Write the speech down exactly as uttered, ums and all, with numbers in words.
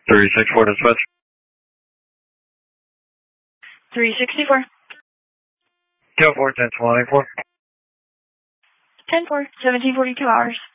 three sixty-four dispatch. three sixty-four. Go four, ten twenty-four. ten four, seventeen forty-two hours.